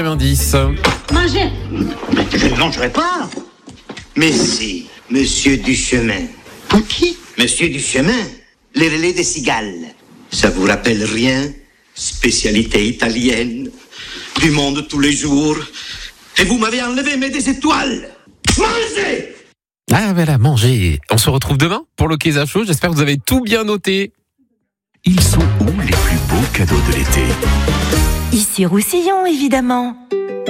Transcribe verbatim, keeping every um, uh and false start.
Indice. Mangez. Mais je ne mangerai pas. Mais si, monsieur Duchemin. Pour qui? Monsieur Duchemin, les relais des cigales. Ça vous rappelle rien? Spécialité italienne, du monde tous les jours. Et vous m'avez enlevé mes des étoiles. Mangez! Ah voilà, manger. On se retrouve demain pour le Keza Show. J'espère que vous avez tout bien noté. Ils sont où les plus beaux cadeaux de l'été? Ici Roussillon, évidemment.